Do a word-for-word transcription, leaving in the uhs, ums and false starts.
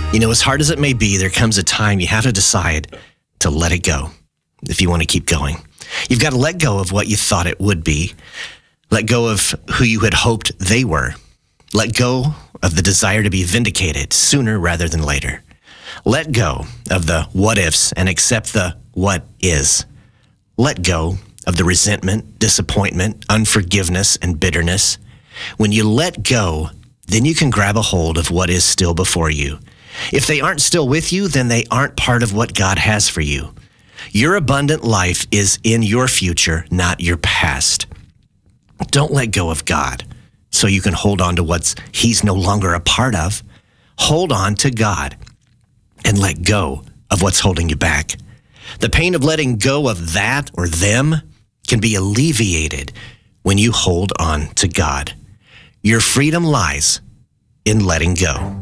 You know, as hard as it may be, there comes a time you have to decide to let it go if you want to keep going. You've got to let go of what you thought it would be. Let go of who you had hoped they were. Let go of the desire to be vindicated sooner rather than later. Let go of the what ifs and accept the what is. Let go of the resentment, disappointment, unforgiveness, and bitterness. When you let go, then you can grab a hold of what is still before you. If they aren't still with you, then they aren't part of what God has for you. Your abundant life is in your future, not your past. Don't let go of God so you can hold on to what He's no longer a part of. Hold on to God and let go of what's holding you back. The pain of letting go of that or them can be alleviated when you hold on to God. Your freedom lies in letting go.